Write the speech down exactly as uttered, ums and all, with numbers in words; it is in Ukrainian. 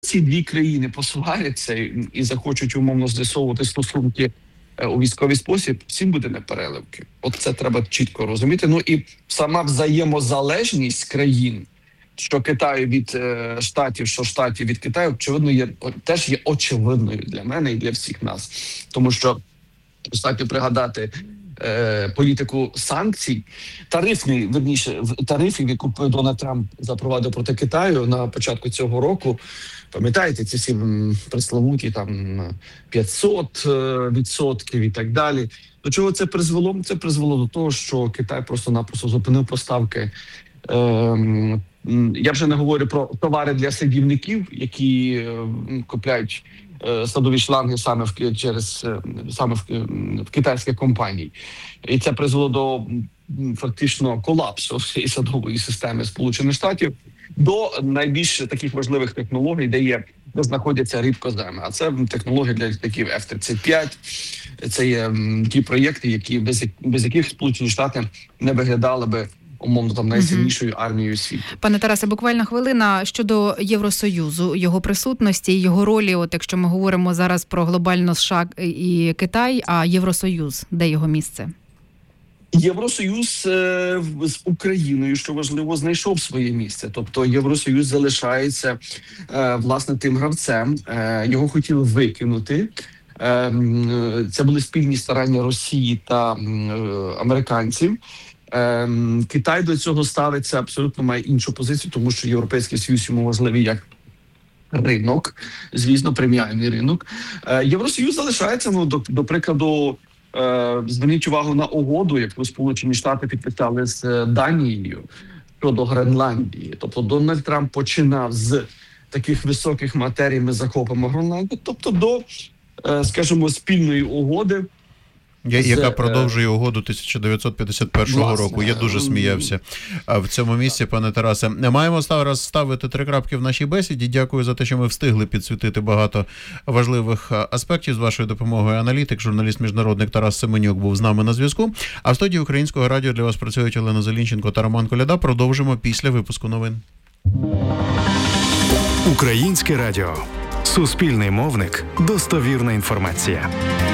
ці дві країни посваряться і, і захочуть умовно з'ясовувати стосунки е, у військовий спосіб, всім буде непереливки. От це треба чітко розуміти. Ну і сама взаємозалежність країн, що Китаю від е, Штатів, що Штатів від Китаю, очевидно, є, теж є очевидною для мене і для всіх нас. Тому що достатньо пригадати е, політику санкцій, тарифний, верніше, тарифів, яку Дональд Трамп запровадив проти Китаю на початку цього року. Пам'ятаєте, ці всі пресловуті там п'ятсот відсотків і так далі. До чого це призвело? Це призвело до того, що Китай просто-напросто зупинив поставки. Е, я вже не говорю про товари для садівників, які е, купляють е, садові шланги саме в через е, саме в, в китайських компаній, і це призвело до фактично колапсу всієї садової системи Сполучених Штатів, до найбільш таких важливих технологій, де є де знаходяться рідкоземи. А це технології для літаків еф тридцять п'ять. Це є м, ті проєкти, які без, без яких Сполучені Штати не виглядали би умовно там найсильнішою армією світу. Пане Тарасе, буквально хвилина щодо Євросоюзу, його присутності, його ролі. От якщо ми говоримо зараз про глобально США і Китай, а Євросоюз, де його місце? Євросоюз е, з Україною, що важливо, знайшов своє місце. Тобто Євросоюз залишається е, власне тим гравцем. Е, його хотіли викинути. Е, це були спільні старання Росії та е, американців. Е, Китай до цього ставиться абсолютно, має іншу позицію, тому що Європейський Союз йому важливий як ринок, звісно, преміальний ринок. Е, Євросоюз залишається, ну, до, до прикладу, е, зверніть увагу на угоду, яку Сполучені Штати підписали з Данією щодо Гренландії. Тобто Дональд Трамп починав з таких високих матерій, ми захопимо Гренландію, тобто до, е, скажімо, спільної угоди. Я, яка продовжує угоду тисяча дев'ятсот п'ятдесят першого власне року. Я дуже сміявся в цьому місці, пане Тарасе. Маємо зараз ставити три крапки в нашій бесіді. Дякую за те, що ми встигли підсвітити багато важливих аспектів з вашою допомогою. Аналітик, журналіст-міжнародник Тарас Семенюк був з нами на зв'язку. А в студії Українського радіо для вас працюють Олена Зелінченко та Роман Коляда. Продовжимо після випуску новин. Українське радіо. Суспільний мовник. Достовірна інформація.